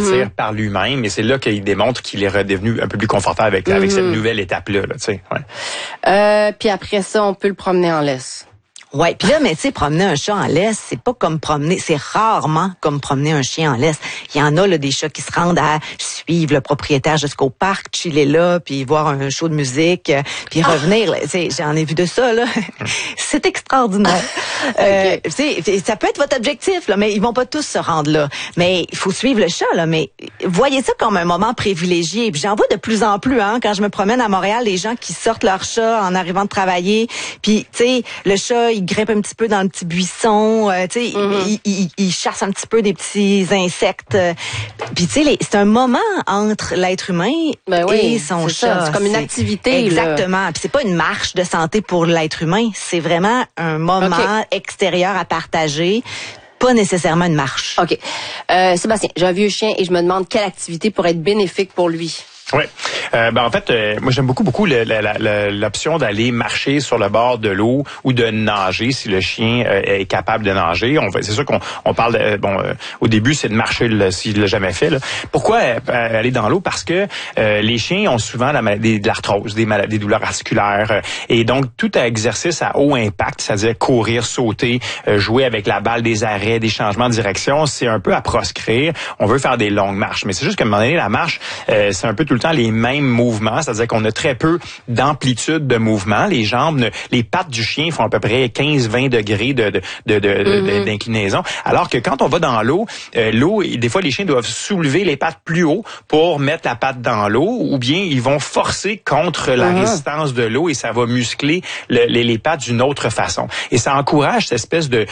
sortir par lui-même. Et c'est là qu'il démontre qu'il est redevenu un peu plus confortable avec cette nouvelle étape-là. Tu sais, Puis après ça, on peut le promener en laisse. Ouais, puis là, mais tu sais, promener un chat en laisse, c'est pas comme c'est rarement comme promener un chien en laisse. Il y en a là des chats qui se rendent à suivre le propriétaire jusqu'au parc, chiller là, puis voir un show de musique, puis revenir. Tu sais, j'en ai vu de ça là. C'est extraordinaire. Tu sais, ça peut être votre objectif là, mais ils vont pas tous se rendre là. Mais il faut suivre le chat là. Mais voyez ça comme un moment privilégié. Puis j'en vois de plus en plus quand je me promène à Montréal, les gens qui sortent leur chat en arrivant de travailler, puis tu sais, le chat il grimpe un petit peu dans le petit buisson, tu sais, il chasse un petit peu des petits insectes. Puis tu sais, c'est un moment entre l'être humain et son chat. C'est comme une activité. Exactement. Puis c'est pas une marche de santé pour l'être humain, c'est vraiment un moment extérieur à partager. Pas nécessairement une marche. OK. Sébastien, j'ai un vieux chien et je me demande quelle activité pourrait être bénéfique pour lui. Oui. En fait, moi j'aime beaucoup l'option d'aller marcher sur le bord de l'eau ou de nager si le chien est capable de nager. C'est sûr qu'on parle au début c'est de marcher s'il l'a jamais fait. Là. Pourquoi aller dans l'eau? Parce que les chiens ont souvent la maladie de l'arthrose, des douleurs articulaires et donc tout exercice à haut impact, c'est-à-dire courir, sauter, jouer avec la balle, des arrêts, des changements de direction, c'est un peu à proscrire. On veut faire des longues marches, mais c'est juste qu'à un moment donné la marche c'est un peu tout le temps les mêmes mouvements, c'est-à-dire qu'on a très peu d'amplitude de mouvement. Les jambes, les pattes du chien font à peu près 15-20 degrés d'inclinaison. Alors que quand on va dans l'eau, des fois les chiens doivent soulever les pattes plus haut pour mettre la patte dans l'eau, ou bien ils vont forcer contre la résistance de l'eau et ça va muscler les pattes d'une autre façon. Et ça encourage cette espèce de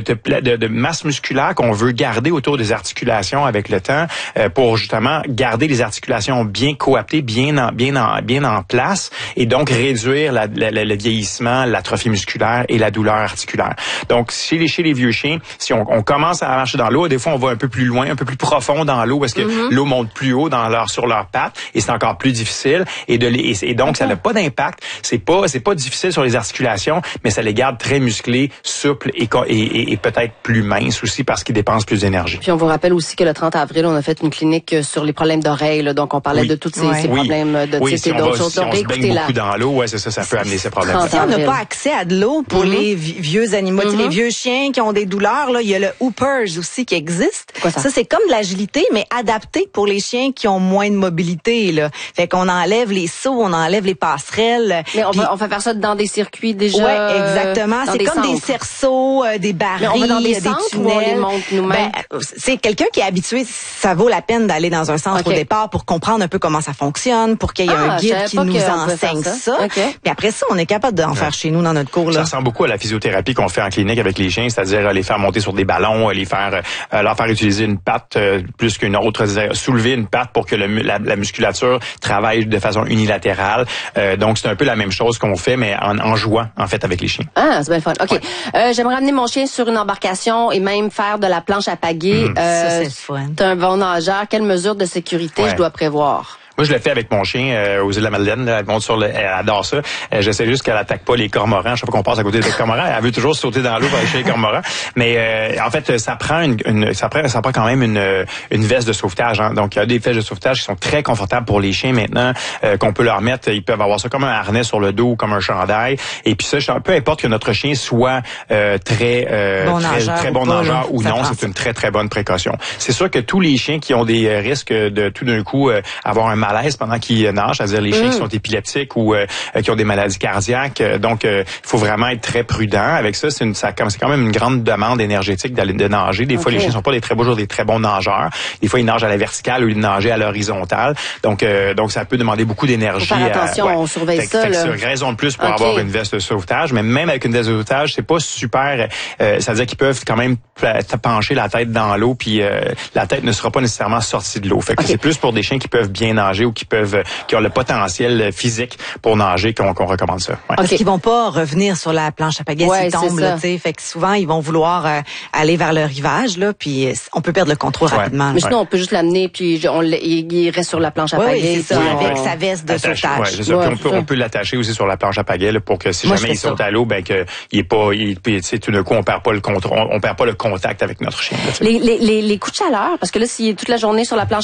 masse musculaire qu'on veut garder autour des articulations avec le temps pour justement garder les articulations bien coaptées, bien en place, et donc réduire le vieillissement, l'atrophie musculaire et la douleur articulaire. Donc, chez les vieux chiens, si on commence à marcher dans l'eau, des fois on va un peu plus loin, un peu plus profond dans l'eau, parce que l'eau monte plus haut sur leurs pattes, et c'est encore plus difficile. Et donc, ça n'a pas d'impact. C'est pas difficile sur les articulations, mais ça les garde très musclés, souples et peut-être plus minces aussi parce qu'ils dépensent plus d'énergie. Puis on vous rappelle aussi que le 30 avril, on a fait une clinique sur les problèmes d'oreilles, là, donc on parlait de tous ces problèmes de type et d'autres choses. Si on se baigne beaucoup dans l'eau, ça peut amener ces problèmes. Si on n'a pas accès à de l'eau pour les vieux animaux, les vieux chiens qui ont des douleurs, là, il y a le Hoopers aussi qui existe. Quoi ça? Ça, c'est comme de l'agilité, mais adapté pour les chiens qui ont moins de mobilité, là. Fait qu'on enlève les sauts, on enlève les passerelles. Mais on fait faire ça dans des circuits déjà. Ouais, exactement. C'est comme des cerceaux, des barils, on va dans des centres tunnels. Où on les monte nous-mêmes. C'est quelqu'un qui est habitué, ça vaut la peine d'aller dans un centre au départ pour comprendre un peu comment ça fonctionne, pour qu'il y ait un guide qui nous enseigne ça. Puis après ça, on est capable d'en faire chez nous dans notre cours. Là. Ça ressemble beaucoup à la physiothérapie qu'on fait en clinique avec les chiens, c'est-à-dire les faire monter sur des ballons, leur faire utiliser une patte plus qu'une autre, soulever une patte pour que la musculature travaille de façon unilatérale. Donc c'est un peu la même chose qu'on fait, mais en jouant en fait avec les chiens. Ah, c'est bien le fun. OK. J'aimerais amener mon chien sur une embarcation et même faire de la planche à pagaie. Ça, c'est le fun. T'es un bon nageur. Quelles mesures de sécurité je dois prévoir? Moi, je l'ai fait avec mon chien aux îles de la Madeleine. Elle monte elle adore ça. J'essaie juste qu'elle attaque pas les cormorans. Chaque fois qu'on passe à côté des cormorans, elle veut toujours sauter dans l'eau pour aller chez les cormorans. Mais en fait, ça prend quand même une veste de sauvetage. Hein. Donc, il y a des vestes de sauvetage qui sont très confortables pour les chiens maintenant, qu'on peut leur mettre. Ils peuvent avoir ça comme un harnais sur le dos, comme un chandail. Et puis ça, peu importe que notre chien soit très bon nageur ou non, c'est une très très bonne précaution. C'est sûr que tous les chiens qui ont des risques de tout d'un coup avoir un malaise pendant qu'ils nagent, c'est-à-dire les chiens qui sont épileptiques ou qui ont des maladies cardiaques. Donc, il faut vraiment être très prudent avec ça. C'est quand même une grande demande énergétique d'aller de nager. Des fois, les chiens sont pas des très bons nageurs. Des fois, ils nagent à la verticale ou ils nagent à l'horizontale. Donc, ça peut demander beaucoup d'énergie. Faut faire attention, on surveille ça. C'est une raison de plus pour avoir une veste de sauvetage. Mais même avec une veste de sauvetage, c'est pas super. C'est-à-dire qu'ils peuvent quand même pencher la tête dans l'eau, puis la tête ne sera pas nécessairement sortie de l'eau. Fait que c'est plus pour des chiens qui peuvent bien nager ou qui ont le potentiel physique pour nager qu'on recommande ça. Ouais. Parce qu'ils vont pas revenir sur la planche à pagaie s'ils tombent, là, tu sais. Fait que souvent ils vont vouloir aller vers le rivage, là, puis on peut perdre le contrôle rapidement. Mais sinon on peut juste l'amener puis il reste sur la planche à pagaie. C'est ça, avec sa veste de sauvetage. On peut l'attacher aussi sur la planche à pagaie là, pour que si jamais il saute à l'eau, ben que il est pas, tout d'un coup on perd pas le contrôle, on perd pas le contact avec notre chien. Là, les coups de chaleur, parce que là s'il est toute la journée sur la planche